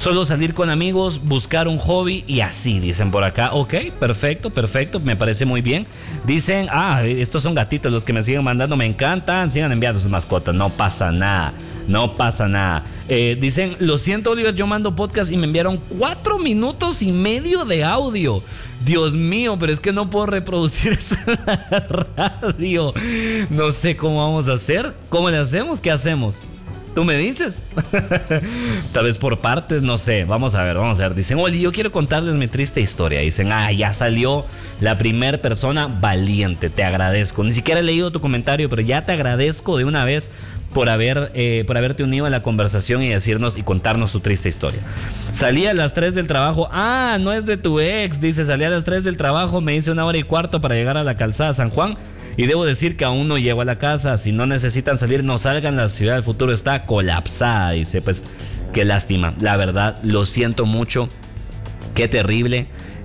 Solo salir con amigos, buscar un hobby y así, dicen por acá. Ok, perfecto, me parece muy bien. Dicen, estos son gatitos los que me siguen mandando, me encantan, sigan enviando sus mascotas, no pasa nada. Dicen, lo siento, Oliver, yo mando podcast y me enviaron 4 minutos y medio de audio. Dios mío, pero es que no puedo reproducir eso en la radio. No sé cómo vamos a hacer. ¿Cómo le hacemos? ¿Qué hacemos? ¿Tú me dices? Tal vez por partes, no sé. Vamos a ver. Dicen, Oli, yo quiero contarles mi triste historia. Dicen, ya salió la primer persona valiente. Te agradezco. Ni siquiera he leído tu comentario, pero ya te agradezco de una vez por haberte unido a la conversación y decirnos y contarnos tu triste historia. Salí a las 3 del trabajo. No es de tu ex. Dice, salí a las 3 del trabajo, me hice 1 hora y cuarto para llegar a la calzada San Juan. Y debo decir que aún no llego a la casa. Si no necesitan salir, no salgan. La ciudad del futuro está colapsada. Dice, pues, qué lástima. La verdad, lo siento mucho. Qué terrible.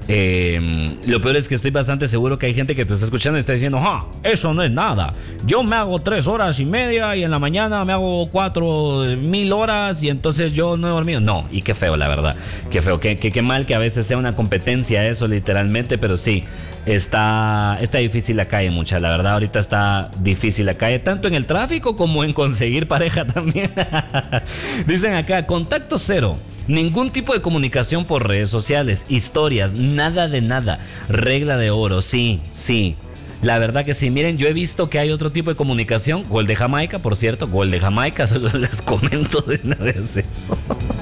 Lo peor es que estoy bastante seguro que hay gente que te está escuchando y está diciendo, eso no es nada. Yo me hago 3 horas y media y en la mañana me hago 4,000 horas y entonces yo no he dormido. No, y qué feo, la verdad. Qué feo, qué mal que a veces sea una competencia eso, literalmente, pero sí. Está difícil la calle, mucha. La verdad, ahorita está difícil la calle, tanto en el tráfico como en conseguir pareja también. Dicen acá, contacto cero. Ningún tipo de comunicación por redes sociales, historias, nada de nada. Regla de oro, sí. La verdad que sí. Miren, yo he visto que hay otro tipo de comunicación. Gol de Jamaica, por cierto. Gol de Jamaica, solo les comento de una vez eso.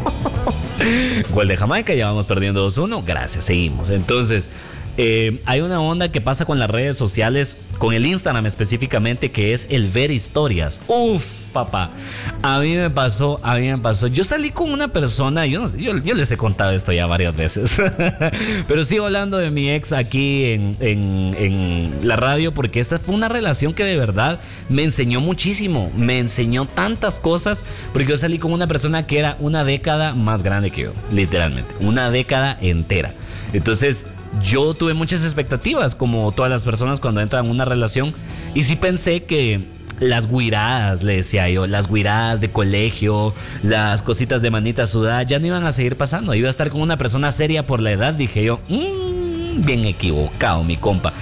Gol de Jamaica, ya vamos perdiendo 2-1. Gracias, seguimos. Entonces, hay una onda que pasa con las redes sociales, con el Instagram específicamente, que es el ver historias. Uf, papá, a mí me pasó. Yo salí con una persona, yo les he contado esto ya varias veces, pero sigo hablando de mi ex aquí en la radio, porque esta fue una relación que de verdad me enseñó muchísimo, me enseñó tantas cosas, porque yo salí con una persona que era 1 década más grande que yo, literalmente, 1 década entera. Entonces, yo tuve muchas expectativas, como todas las personas cuando entran en una relación, y sí pensé que las güiradas, le decía yo, las güiradas de colegio, las cositas de manita sudada, ya no iban a seguir pasando. Iba a estar con una persona seria por la edad, dije yo, bien equivocado, mi compa.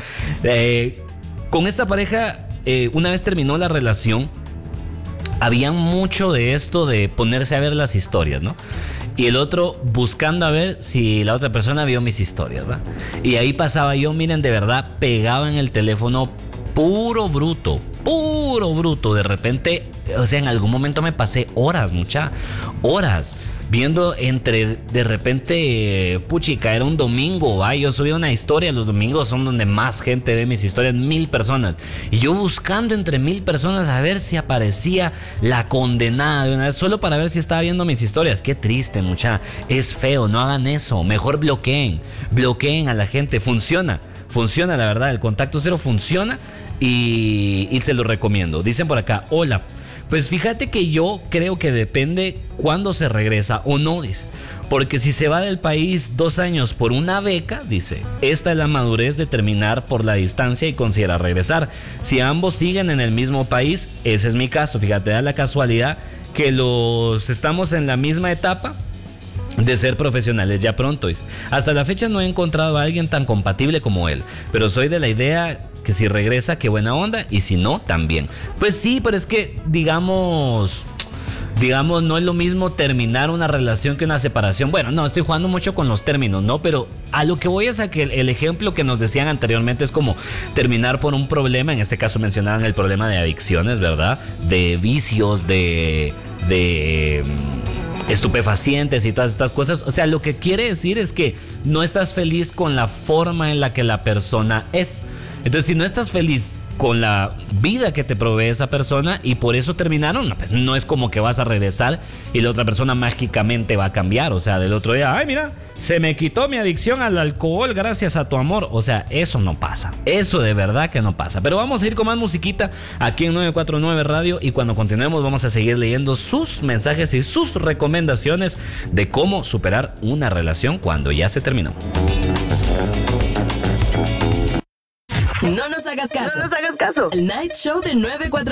Con esta pareja, una vez terminó la relación, había mucho de esto de ponerse a ver las historias, ¿no? Y el otro buscando a ver si la otra persona vio mis historias, ¿va? Y ahí pasaba yo, miren, de verdad, pegaba en el teléfono puro bruto. De repente, o sea, en algún momento me pasé horas viendo de repente, puchica, era un domingo, yo subía una historia, los domingos son donde más gente ve mis historias, 1,000 personas, y yo buscando entre 1,000 personas a ver si aparecía la condenada de una vez, solo para ver si estaba viendo mis historias. Qué triste, mucha, es feo, no hagan eso, mejor bloqueen a la gente. Funciona, la verdad, el contacto cero funciona y se lo recomiendo. Dicen por acá, hola. Pues fíjate que yo creo que depende cuándo se regresa o no, dice. Porque si se va del país 2 años por una beca, dice, esta es la madurez de terminar por la distancia y considerar regresar. Si ambos siguen en el mismo país, ese es mi caso. Fíjate, da la casualidad que estamos en la misma etapa de ser profesionales ya pronto. Dice. Hasta la fecha no he encontrado a alguien tan compatible como él, pero soy de la idea que si regresa, qué buena onda, y si no, también. Pues sí, pero es que, digamos, no es lo mismo terminar una relación que una separación. Bueno, no, estoy jugando mucho con los términos, ¿no? Pero a lo que voy es a que el ejemplo que nos decían anteriormente es como terminar por un problema. En este caso mencionaban el problema de adicciones, ¿verdad? De vicios, de estupefacientes y todas estas cosas. O sea, lo que quiere decir es que no estás feliz con la forma en la que la persona es. Entonces, si no estás feliz con la vida que te provee esa persona y por eso terminaron, pues no es como que vas a regresar y la otra persona mágicamente va a cambiar. O sea, del otro día, ay, mira, se me quitó mi adicción al alcohol gracias a tu amor. O sea, eso no pasa. Eso de verdad que no pasa. Pero vamos a ir con más musiquita aquí en 949 Radio, y cuando continuemos vamos a seguir leyendo sus mensajes y sus recomendaciones de cómo superar una relación cuando ya se terminó. No nos hagas caso. El Night Show de 949.